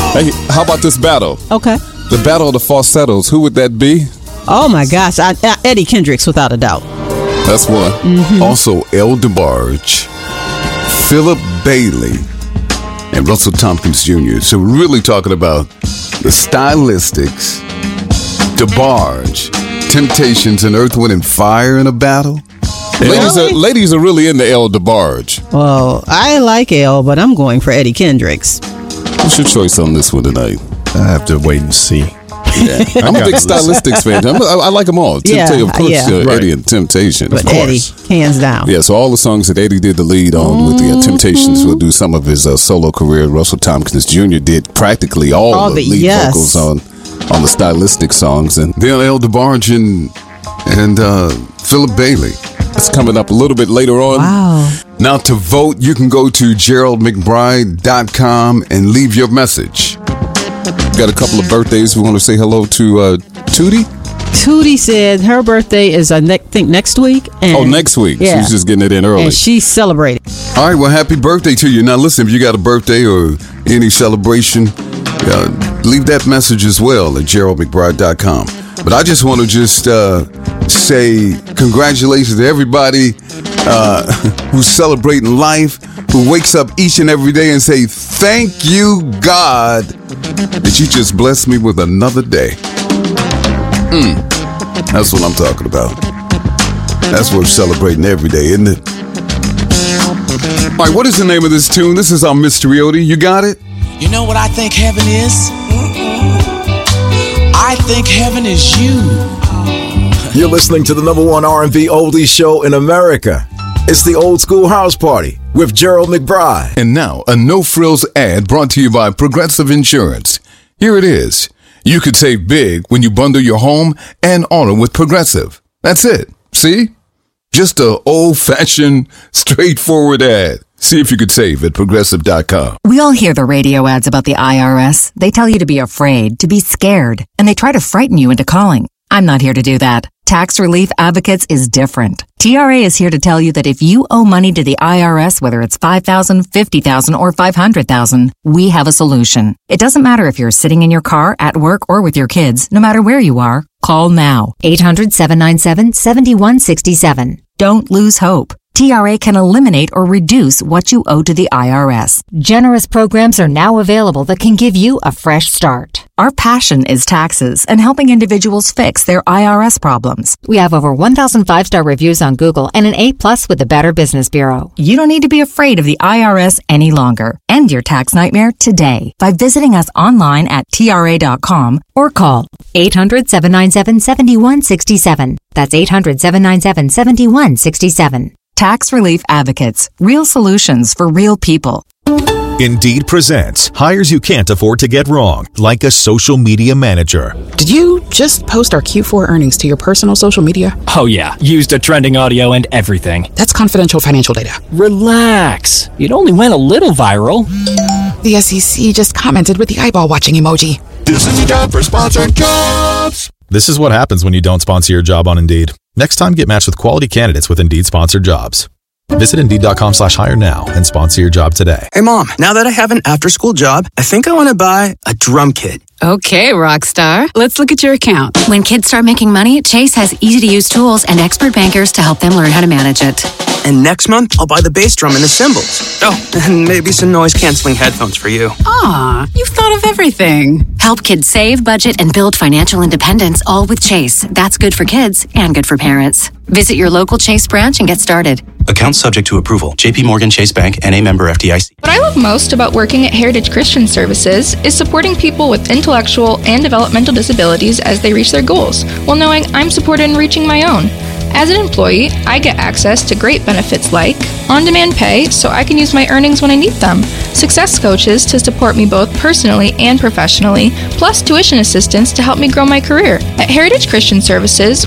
Hey, how about this battle? Okay. The battle of the falsettos. Who would that be? Oh my gosh, Eddie Kendricks, without a doubt. That's one. Mm-hmm. Also, El DeBarge, Philip Bailey, and Russell Tompkins Jr. So we're really talking about the Stylistics, DeBarge, Temptations, and Earth, Wind, and Fire in a battle. Really? Ladies are really into El DeBarge. Well, I like El, but I'm going for Eddie Kendricks. What's your choice on this one tonight? I have to wait and see. Yeah. I'm a big Stylistics fan. I like them all. Of course, Eddie and Temptation. But of course. Eddie, hands down. Yeah, so all the songs that Eddie did the lead on with the Temptations will do some of his solo career. Russell Tompkins Jr. did practically all the lead vocals on the Stylistic songs. And then El DeBarge and Philip Bailey. That's coming up a little bit later on. Wow. Now to vote, you can go to GeraldMcBride.com and leave your message. Got a couple of birthdays. We want to say hello to Tootie. Tootie said her birthday is, I think, next week. And next week. Yeah. She's just getting it in early. And she's celebrating. All right, well, happy birthday to you. Now, listen, if you got a birthday or any celebration, leave that message as well at GeraldMcBride.com. But I just want to say congratulations to everybody who's celebrating life, who wakes up each and every day and say, thank you, God, that you just blessed me with another day. That's what I'm talking about. That's worth celebrating every day, isn't it? All right, what is the name of this tune? This is our Mysteriotti. You got it? You know what I think heaven is? I think heaven is you. You're listening to the #1 R&B oldie show in America. It's the Old School House Party with Gerald McBride. And now, a no-frills ad brought to you by Progressive Insurance. Here it is. You could save big when you bundle your home and auto with Progressive. That's it. See? Just a old-fashioned, straightforward ad. See if you could save at Progressive.com. We all hear the radio ads about the IRS. They tell you to be afraid, to be scared, and they try to frighten you into calling. I'm not here to do that. Tax Relief Advocates is different. TRA is here to tell you that if you owe money to the IRS, whether it's $5,000, $50,000, or $500,000, we have a solution. It doesn't matter if you're sitting in your car, at work, or with your kids. No matter where you are, call now. 800-797-7167. Don't lose hope. TRA can eliminate or reduce what you owe to the IRS. Generous programs are now available that can give you a fresh start. Our passion is taxes and helping individuals fix their IRS problems. We have over 1,000 5-star reviews on Google and an A+ with the Better Business Bureau. You don't need to be afraid of the IRS any longer. End your tax nightmare today by visiting us online at TRA.com or call 800-797-7167. That's 800-797-7167. Tax Relief Advocates. Real solutions for real people. Indeed presents hires you can't afford to get wrong, like a social media manager. Did you just post our Q4 earnings to your personal social media? Oh yeah, used a trending audio and everything. That's confidential financial data. Relax. It only went a little viral. The SEC just commented with the eyeball watching emoji. This is time for sponsored jobs. This is what happens when you don't sponsor your job on Indeed. Next time, get matched with quality candidates with Indeed sponsored jobs. Visit Indeed.com/hire now and sponsor your job today. Hey, Mom, now that I have an after-school job, I think I want to buy a drum kit. Okay, Rockstar. Let's look at your account. When kids start making money, Chase has easy-to-use tools and expert bankers to help them learn how to manage it. And next month, I'll buy the bass drum and the cymbals. Oh, and maybe some noise-canceling headphones for you. Aw, you've thought of everything. Help kids save, budget, and build financial independence, all with Chase. That's good for kids and good for parents. Visit your local Chase branch and get started. Account subject to approval. J.P. Morgan Chase Bank, N.A. member FDIC. What I love most about working at Heritage Christian Services is supporting people with intellectual and developmental disabilities as they reach their goals, while knowing I'm supported in reaching my own. As an employee, I get access to great benefits like on-demand pay so I can use my earnings when I need them, success coaches to support me both personally and professionally, plus tuition assistance to help me grow my career. At Heritage Christian Services,